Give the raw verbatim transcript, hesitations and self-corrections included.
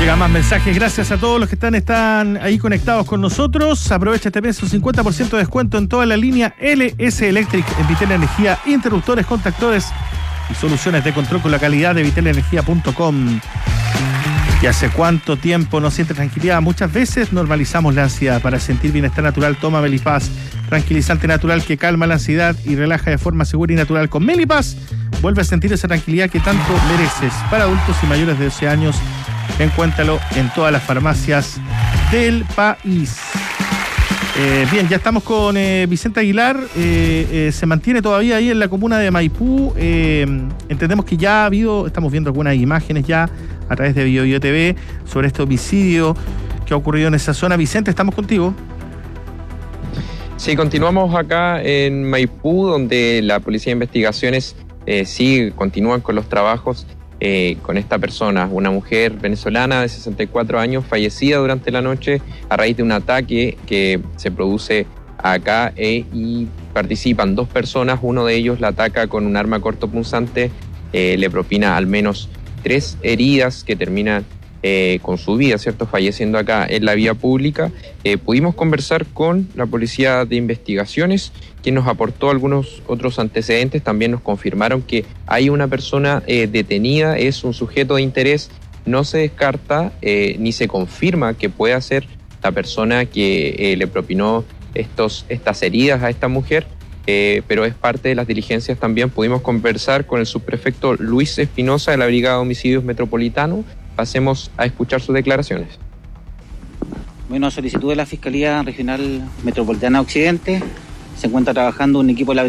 Llega más mensajes, gracias a todos los que están, están ahí conectados con nosotros. Aprovecha este mes un cincuenta por ciento de descuento en toda la línea L S Electric en Vitel Energía, interruptores, contactores y soluciones de control con la calidad de vitel energía punto com. ¿Y hace cuánto tiempo no siente tranquilidad? Muchas veces normalizamos la ansiedad. Para sentir bienestar natural, toma Melipaz, tranquilizante natural que calma la ansiedad y relaja de forma segura y natural. Con Melipaz vuelve a sentir esa tranquilidad que tanto mereces. Para adultos y mayores de doce años, encuéntralo en todas las farmacias del país. Eh, bien, ya estamos con eh, Vicente Aguilar. Eh, eh, se mantiene todavía ahí en la comuna de Maipú. Eh, entendemos que ya ha habido, estamos viendo algunas imágenes ya a través de Bio Bio T V sobre este homicidio que ha ocurrido en esa zona. Vicente, estamos contigo. Sí, continuamos acá en Maipú, donde la Policía de Investigaciones eh, sí continúan con los trabajos eh, con esta persona, una mujer venezolana de sesenta y cuatro años, fallecida durante la noche a raíz de un ataque que se produce acá eh, y participan dos personas. Uno de ellos la ataca con un arma cortopunzante, eh, le propina al menos tres heridas que terminan Eh, con su vida, ¿cierto? Falleciendo acá en la vía pública. Eh, pudimos conversar con la Policía de Investigaciones, quien nos aportó algunos otros antecedentes. También nos confirmaron que hay una persona eh, detenida, es un sujeto de interés. No se descarta eh, ni se confirma que pueda ser la persona que eh, le propinó estos, estas heridas a esta mujer, eh, pero es parte de las diligencias también. Pudimos conversar con el subprefecto Luis Espinosa de la Brigada de Homicidios Metropolitano. Pasemos a escuchar sus declaraciones. Bueno, a solicitud de la Fiscalía Regional Metropolitana Occidente, se encuentra trabajando un equipo de la